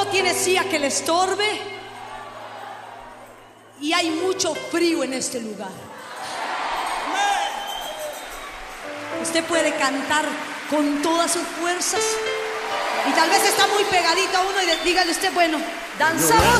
tiene silla que le estorbe y hay mucho frío en este lugar. Usted puede cantar con todas sus fuerzas y tal vez está muy pegadito a uno y dígale usted, bueno, danzamos.